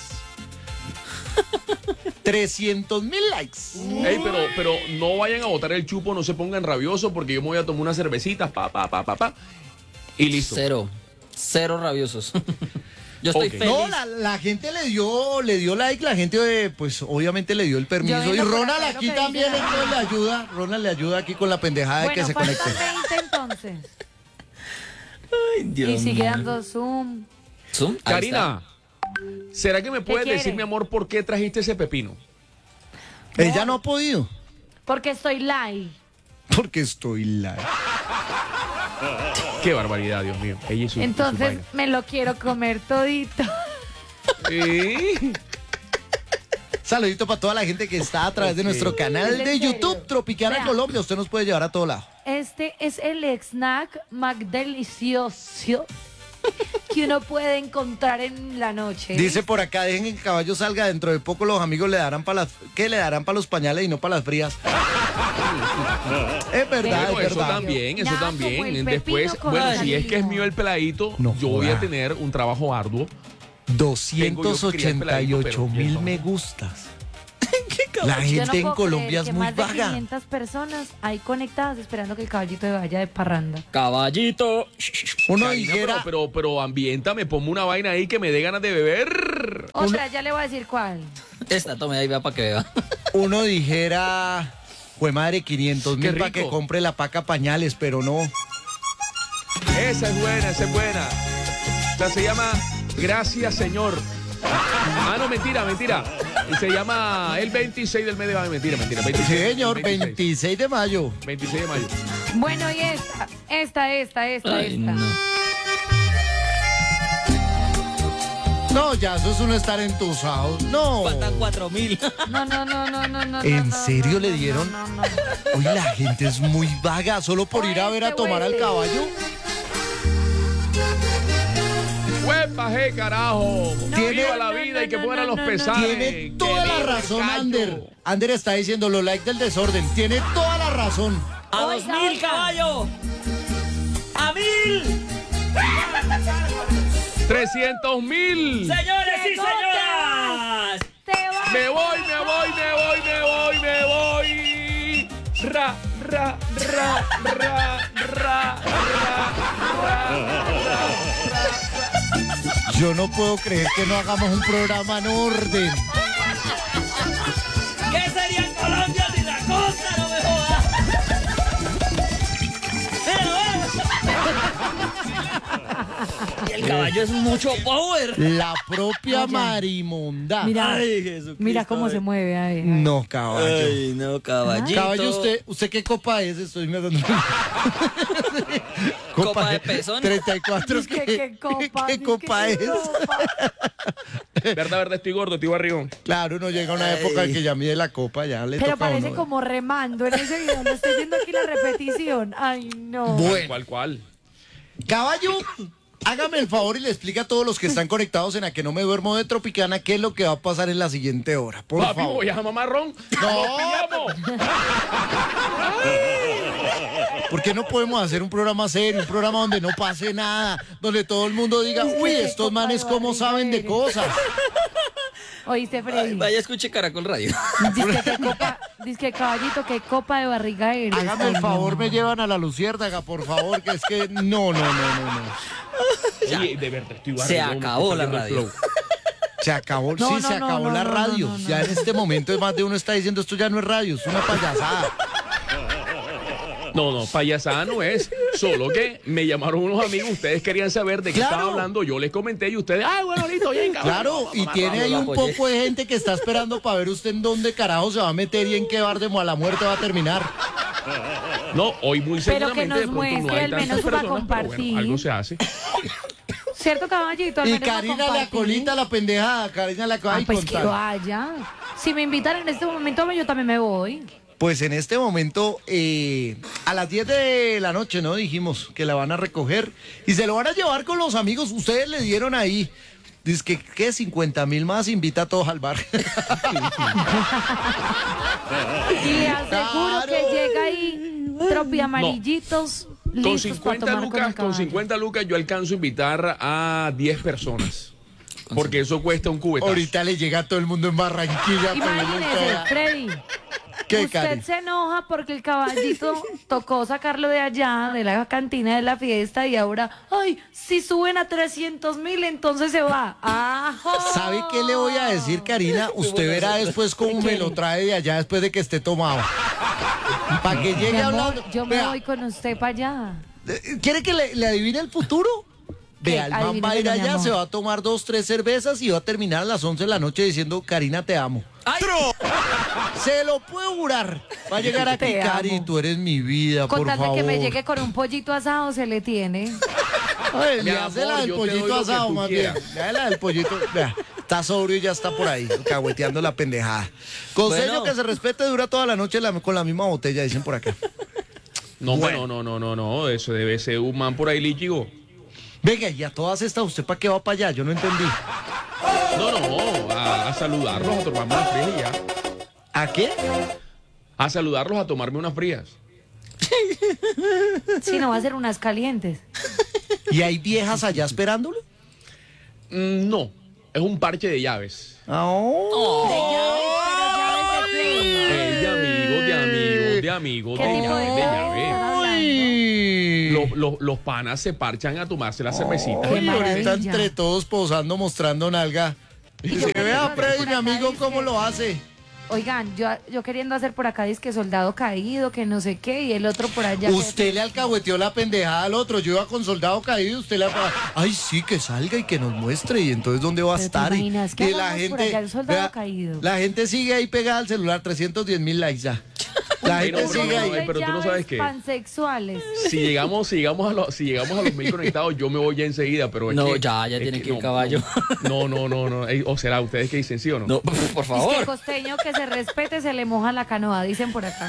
trescientos mil likes. Ey, pero, pero no vayan a botar el chupo, no se pongan rabiosos porque yo me voy a tomar unas cervecitas, pa, pa, pa, pa, pa. Y listo. Cero. Cero rabiosos. Yo estoy Ok. feliz. No, la, la gente le dio, le dio like, la gente eh, pues obviamente le dio el permiso. Yo Y viendo por Ronald acá lo aquí que también dice la entonces le ayuda. Ronald le ayuda aquí con la pendejada de Bueno, que se faltan conecte. veinte entonces. Ay, Dios Y sigue mío. dando zoom. Zoom, ahí Karina, ¿será que me puedes quiere? decir, mi amor, por qué trajiste ese pepino? Ella no ha podido, Porque estoy live. porque estoy live. Qué barbaridad, Dios mío. Ella y su- y su Entonces vaina. me lo quiero comer todito. Sí. Saludito para toda la gente que está a través de nuestro canal ¿Es en de serio? YouTube Tropicana Vea. Colombia. Usted nos puede llevar a todo lado. Este es el snack más delicioso que uno puede encontrar en la noche. Dice por acá, dejen que el caballo salga, dentro de poco los amigos le darán para las, ¿qué le darán para los pañales y no para las frías? Es verdad, Bueno, es eso verdad. también, eso Nada como también. el Después, pepino con bueno, si cariño. es que es mío el peladito, No yo voy joda. a tener un trabajo arduo. doscientos ochenta y ocho mil me gustas. La Yo no gente en puedo Colombia creer es que muy más de vaga. quinientas personas ahí conectadas esperando que el caballito se vaya de parranda. Caballito. Uno Karina, dijera, pero, pero, pero ambiéntame, ponme una vaina ahí que me dé ganas de beber. Otra, ya le voy a decir cuál. Esta, tome ahí, vea para que vea. uno dijera, jue madre, quinientos Qué mil para rico. que compre la paca pañales, pero no. Esa es buena, esa es buena. O sea, se llama Gracias, Señor. Ah, no, mentira, mentira. Y se llama el veintiséis del mes de mayo. Mentira, mentira. Sí, veintiséis, señor, veintiséis. veintiséis de mayo. veintiséis de mayo. Bueno, y esta, esta, esta, esta, Ay, esta. no. No, ya, eso es uno estar entusado. No. Faltan cuatro mil. No, no, no, no, no, no. ¿En no, serio no, le no, dieron? No, no, no. Uy, la gente es muy vaga, solo por ir a ver a Este tomar al güey. caballo. ¡Huepa, je, carajo! Tiene- ¡Viva la no, vida no, y que no, mueran no, los no, no. pesares! Tiene ¡Que toda la viva el razón, callo! Ander. Ander está diciendo los likes del desorden. Tiene toda la razón. ¡A dos Oiga, mil, oiga. caballo! ¡A mil! ¡trescientos mil! ¡Señores y ¡Llegó, señoras! Te va. ¡Me voy, me voy, me voy, me voy, me voy! ¡Ra, ra, ra, ra, ra, ra, ra, ra! Yo no puedo creer que no hagamos un programa en orden. ¿Qué sería Colombia sin la costa? ¡No me jodas! Y el caballo es mucho power. La propia Oye. Marimonda. Mira, Ay, Jesucristo. mira cómo se mueve ahí. No, caballo. Ay, no, caballito. Caballo, ¿usted, ¿usted qué copa es? Estoy mirando. Copa de pezón. treinta y cuatro. Dice que qué copa, ¿Qué dice copa que es? qué copa. Verdad, verdad, estoy gordo, estoy barrigón. Claro, uno llega a una época en que ya mide la copa, ya le Pero toca a parece uno. como remando en ese video. No estoy viendo aquí la repetición. Ay, no. Bueno. ¿Cuál, cuál? Caballo, hágame el favor y le explica a todos los que están conectados en A Que No Me Duermo de Tropicana qué es lo que va a pasar en la siguiente hora. Por Papi, favor. voy a mamar ron. No. ¡Nos pillamos! ¿Por qué no podemos hacer un programa serio, un programa donde no pase nada, donde todo el mundo diga, uy, estos manes cómo saben de cosas? ¿Oíste, Ay, Freddy? vaya, escuche Caracol Radio. Dice que copa, dice caballito, que copa de barriga eres. Hágame el Ay, favor, no. me llevan a la luciérnaga, por favor, que es que no, no, no, no, no. Oye, de verdad, estoy barrigón. Se me está acabó la saliendo el radio. flow. Se acabó, No, sí, no, se no, acabó no, la no, radio. no, no, Ya no. en este momento es más de uno está diciendo esto ya no es radio, es una payasada. No, no, payasada no es. Solo que me llamaron unos amigos, ustedes querían saber de qué Claro. estaba hablando, yo les comenté y ustedes, ay, bueno, listo, bien, cabrón. Claro, y Mamá, tiene mamá, ahí lo un apoyé. poco de gente que está esperando para ver usted en dónde carajo se va a meter y en qué bar de la muerte va a terminar. No, hoy muy Pero que seguramente nos de pronto no muestre, hay al tantas menos para personas, pero bueno, compartir. algo se hace. ¿Cierto, caballito? Al Y menos va a Karina la compartir. colita, la pendejada, Karina la Ah, acaba de pues que contar. vaya. Si me invitan en este momento, yo también me voy. Pues en este momento, eh, a las diez de la noche, ¿no? Dijimos que la van a recoger y se lo van a llevar con los amigos. Ustedes le dieron ahí. Dice que, ¿qué? cincuenta mil más, invita a todos al bar. Y le aseguro Claro. que llega ahí tropi amarillitos. Con listos cincuenta para tomar lucas, el con caballo. cincuenta lucas yo alcanzo a invitar a diez personas. Porque eso cuesta un cubetazo. Ahorita le llega a todo el mundo en Barranquilla. Imagínese, Freddy. ¿Qué, Usted Cari? se enoja porque el caballito tocó sacarlo de allá, de la cantina de la fiesta, y ahora, ay, si suben a trescientos mil, entonces se va. ¡Ajo! ¿Sabe qué le voy a decir, Karina? Usted verá después cómo me lo trae de allá después de que esté tomado. Para que Mi llegue amor, hablando. yo me Vea, voy con usted para allá. eh, ¿quiere que le, le adivine el futuro? Vea, el man va a ir Adivínelo, mi allá, amor. se va a tomar dos, tres cervezas y va a terminar a las once de la noche diciendo, Karina, te amo. Se lo puedo jurar. Va a llegar aquí, Te Cari, amo. tú eres mi vida, Con por tal de favor. que me llegue con un pollito asado, se le tiene. Ay, Mi le hace amor, la del yo te doy pollito lo que asado, tú más bien. quieras. Vea la del pollito. Vea, está sobrio y ya está por ahí, cahueteando la pendejada. Consejo Bueno. que se respete dura toda la noche la- con la misma botella, dicen por acá. No, Bueno. bueno, no, no, no, no. Eso debe ser un man por ahí líquido. Venga, y a todas estas, ¿usted para qué va para allá? Yo no entendí. No, no, a, a saludarlos, a tomarme unas frías y ya. ¿A qué? A saludarlos, a tomarme unas frías. Si no, va a ser unas calientes. ¿Y hay viejas allá esperándolo? Mm, no, es un parche de llaves. Oh. De llaves, pero llaves de amigo, ¿Qué de tipo de llave, de trago llave. estás hablando? Uy. Los, los, los panas se parchan a tomarse las cervecitas. Qué Uy, ahorita maravilla. entre todos posando, mostrando nalga. Y se queriendo vea hacer Freddy, por mi acá, amigo, dice- cómo lo hace. Oigan, yo, yo queriendo hacer por acá disque soldado caído, que no sé qué, y el otro por allá. que- Usted le alcahueteó la pendejada al otro. Yo iba con soldado caído, usted le... Ay, sí, que salga y que nos muestre. Y entonces, ¿dónde va a Pero te estar? Y- imaginas que y la hagamos por gente... allá el soldado vea, caído. La gente sigue ahí pegada al celular, trescientos diez mil likes ya. La Bueno, gente no, sigue no, ahí. no, pero tú no sabes qué. Pansexuales. Si llegamos, si llegamos a los, si llegamos a los mil conectados, yo me voy ya enseguida, pero es No, que- ya, ya es tiene que ir no, caballo. No, no, no, no. Ey, o será ustedes que dicen sí o no. No, por Es que favor. costeño que se respete se le moja la canoa, dicen por acá.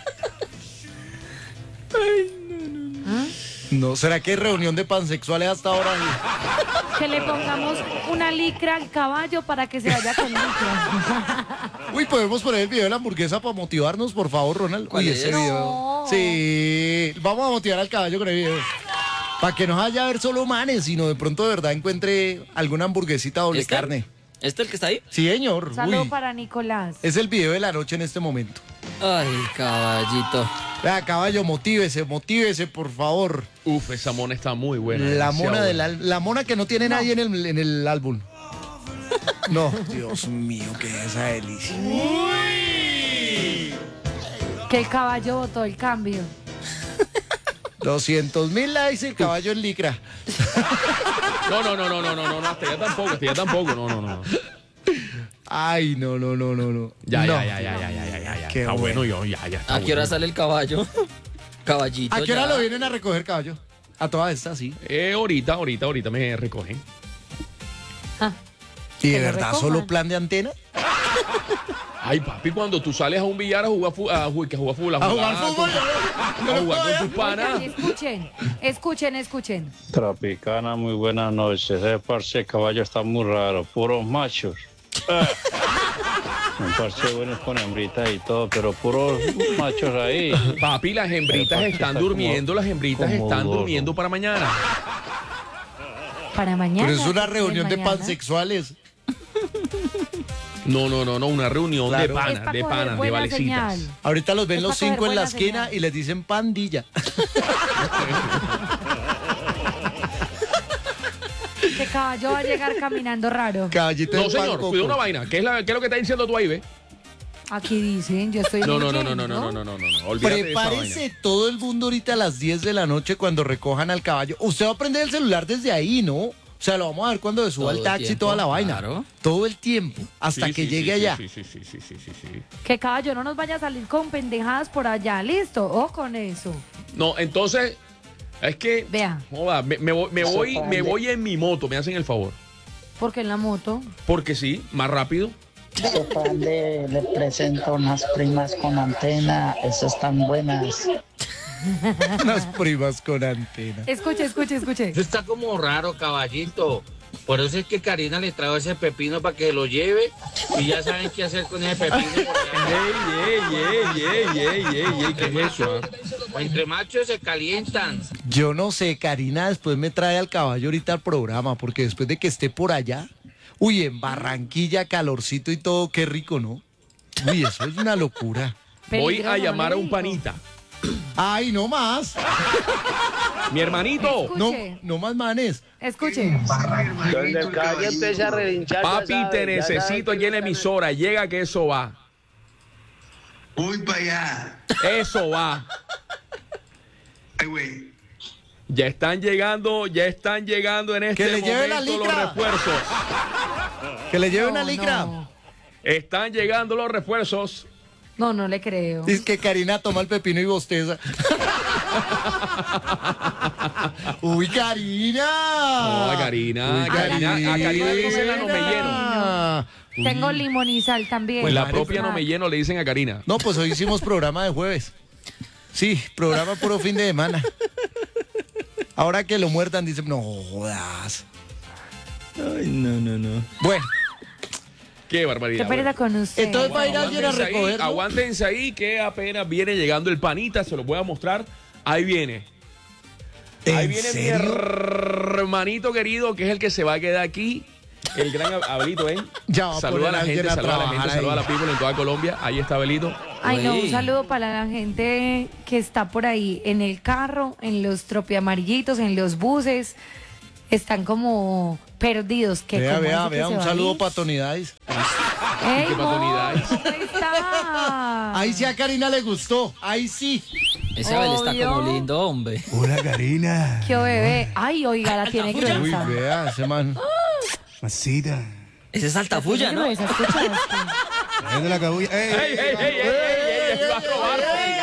No, ¿será que hay reunión de pansexuales hasta ahora? Que le pongamos una licra al caballo para que se vaya con licra. Uy, podemos poner el video de la hamburguesa para motivarnos, por favor, Ronald. ¿Cuál Uy, es? ese No. video. Sí, vamos a motivar al caballo con el video. Para que no vaya a ver solo manes, sino de pronto de verdad encuentre alguna hamburguesita doble ¿Este? carne. ¿Este el que está ahí? Sí, señor. Saludo Uy, para Nicolás. es el video de la noche en este momento. Ay, caballito. Vea, caballo, motívese, motívese, por favor. Uf, esa mona está muy buena. La demasiado mona, del buena. al- la mona que no tiene nadie en el, en el álbum. No, Dios mío, qué es esa delicia. Que el caballo votó el cambio. doscientos mil likes y el caballo en licra. No, no, no, no, no, no, no, no, hasta ya tampoco, hasta ya tampoco, no, no, no. Ay, no, no, no, no, no. Ya, No. ya, ya, ya, ya, ya, ya, ya, ya. Qué Está bueno, bueno. yo, ya, ya está ¿A qué hora bueno. sale el caballo? Caballito. ¿A qué hora ya. lo vienen a recoger, caballo? A todas estas, sí. Eh, ahorita, ahorita, ahorita me recogen. Ah, ¿Y de Que lo verdad recojan. solo plan de antena? Ay, papi, cuando tú sales a un billar a jugar fútbol, a, jugar- que a jugar fútbol, a A jugar, jugar fútbol, con, yo no- a jugar con tus panas. oigan, escuchen, escuchen, escuchen. Tropicana, muy buenas noches. Ese parche de caballo está muy raro, puros machos. Ah. Un parche bueno con hembritas y todo, pero puros machos ahí. Papi, las hembritas El parche están está durmiendo, como- las hembritas como están gordo. durmiendo para mañana. Para mañana. Pero es una ¿qué reunión de mañana? pansexuales. No, no, no, no, una reunión Claro. de Es panas, pa' de coger panas, de buena valecitas. señal. Ahorita los ven Es los pa' coger cinco en la buena esquina señal. y les dicen pandilla. Que caballo va a llegar caminando raro. Caballito No, de señor, pan cuida una coco. vaina. ¿Qué es, la, ¿Qué es lo que está diciendo tú ahí, ve? Aquí dicen, yo estoy No, no, no, no, leyendo. no, no, no, no, no, no, no. Olvídate de esa Prepárese vaina. todo el mundo ahorita a las diez de la noche cuando recojan al caballo. Usted va a prender el celular desde ahí, ¿no? O sea, lo vamos a ver cuando se suba Todo el el taxi y tiempo, toda la vaina. claro. Todo el tiempo, hasta Sí, que sí, llegue sí, allá. Sí, sí, sí, sí, sí, sí, sí. Que caballo no nos vaya a salir con pendejadas por allá, listo, o con eso. No, entonces, es que, Vea, joda, me, me voy, me voy, me voy en mi moto, me hacen el favor. porque en la moto. Porque sí, más rápido. Le, le presento unas primas con antena, esas están buenas. Unas primas con antena. Escuche, escuche, escuche. Eso está como raro, caballito. Por eso es que Karina le trajo ese pepino para que lo lleve y ya saben qué hacer con ese pepino. por allá. Ey, ey, ey, ey, ey, ey, ey, ¿qué es eso? ah? Entre machos se calientan. Yo no sé, Karina después me trae al caballo ahorita al programa, porque después de que esté por allá, uy, en Barranquilla, calorcito y todo, qué rico, ¿no? Uy, eso es una locura. Voy Peligroso, a ¿no llamar le a un digo? panita. Ay, no más. Mi hermanito. No, Escuche. no más manes. Escuche. Donde el caballo empieza a relinchar. ya Papi, sabe, te ya necesito sabe allí en la que emisora. Llega que eso va. Voy para allá. Eso va. Ay, güey. Ya están llegando, ya están llegando en este Que le lleve la momento los licra. refuerzos. Que le lleve No, una licra. No, Están llegando los refuerzos. no, no le creo. Dice que Karina toma el pepino y bosteza. Uy, Karina. No, a Karina, Uy, a Karina, a Karina le dicen la no me lleno. Karina. Tengo limón y sal también. Pues la Madre propia no me lleno le dicen a Karina. No, pues hoy hicimos programa de jueves. Sí, programa puro fin de semana. Ahora que lo muerdan, dicen, no jodas. Ay, no, no, no. Bueno, Qué Qué barbaridad. pereza con usted. entonces va a ir alguien a Aguántense ahí, recogerlo. aguántense ahí que apenas viene llegando el panita, se lo voy a mostrar. Ahí viene. Ahí ¿En viene mi serio? hermanito querido, que es el que se va a quedar aquí. El gran Abelito, ¿eh? Ya va a Saluda a poner la a alguien gente, a saluda a la trabajar gente, saluda a ahí. la people en toda Colombia. Ahí está Abelito. Ay, no, un Uy. saludo para la gente que está por ahí en el carro, en los tropiamarillitos, en los buses. Están como perdidos. Que Vea, ¿cómo vea, así que vea, se un va a saludo ir? para Tonidades. ¡Ey, ¿Qué Mor, patronidades? ¿cómo está? Ahí sí a Karina le gustó, ahí sí. Ese Abel está Obvio. como lindo, hombre. Hola, Karina. ¡Qué bebé! Ay, oiga, la tiene Uy, gruesa. vea, ese man. Masita. Ese es Altafulla, ¿no? Gruesa, ¿escuchaste? Es de la cabulla. ¡Ey! ¡Ey, ey, ey, ey, ey, ey! ¡Va a robar!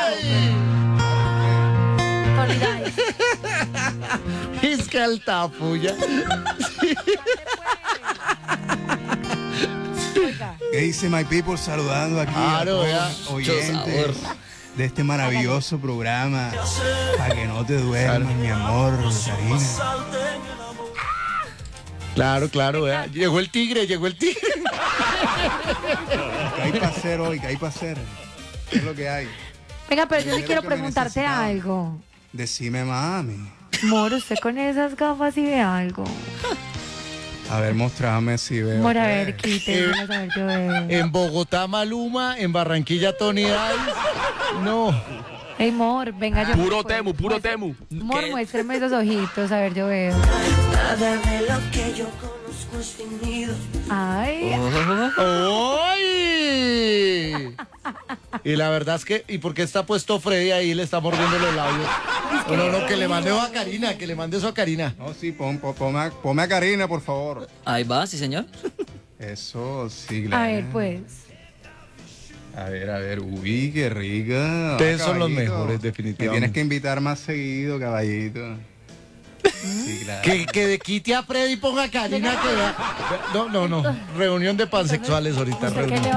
Tonidades. Es que altafulla. Oiga, ¿Qué dice My People saludando aquí Claro, a vea. todos los oyentes de este maravilloso programa? Para que no te duermas, mi amor, Karina. Claro, claro, vea. Llegó el tigre, llegó el tigre. ¿Qué hay para hacer hoy? ¿Qué hay para hacer? ¿Qué es lo que hay? Venga, pero yo sí Primero quiero que me preguntarte necesitaba. algo. Decime, mami. Mor, usted con esas gafas y ve algo. A ver, mostrame si veo. Mor, a qué. ver, quítese, a ver, yo veo. En Bogotá, Maluma. En Barranquilla, Tonidades. No. Ey, Mor, venga, yo. Puro temu, puro temu. Mor, muéstrame esos ojitos, a ver, yo veo. Ay, ¡Ay! Y la verdad es que, ¿y por qué está puesto Freddy ahí? Le está mordiendo los labios. No, no, no, que le mande eso a Karina, que le mande eso a Karina. No, sí, pon, pon, ponme, a, ponme a Karina, por favor. Ahí va, sí, señor. Eso, sí, a claro. ver, pues. A ver, a ver, uy, qué rica. Ustedes Ah, son los caballito. mejores, Me definitivamente. tienes que invitar más seguido, caballito. Sí, claro. Que, que de quite a Freddy ponga a Karina que vea. No, no, no. Reunión de pansexuales ahorita. ¿Usted qué reunión. le